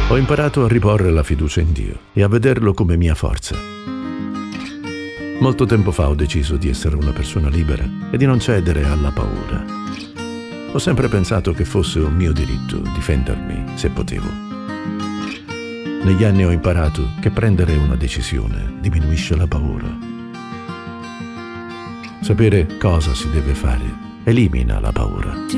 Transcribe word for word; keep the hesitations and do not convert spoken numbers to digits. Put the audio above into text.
Ho imparato a riporre la fiducia in Dio e a vederlo come mia forza. Molto tempo fa ho deciso di essere una persona libera e di non cedere alla paura. Ho sempre pensato che fosse un mio diritto difendermi se potevo. Negli anni ho imparato che prendere una decisione diminuisce la paura. Sapere cosa si deve fare elimina la paura.